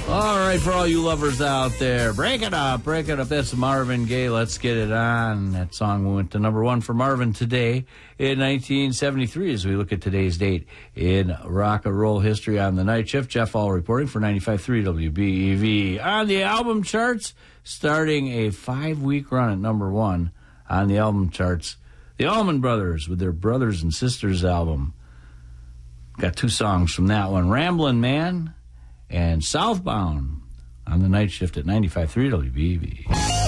All right, for all you lovers out there, break it up. That's Marvin Gaye. Let's get it on. That song went to number one for Marvin today in 1973 as we look at today's date in rock and roll history on the night shift. Jeff All reporting for 95.3 WBEV. On the album charts, starting a 5-week run at number one on the album charts, the Allman Brothers with their Brothers and Sisters album. Got 2 songs from that one, Ramblin' Man and Southbound on the night shift at 95.3 WBEV.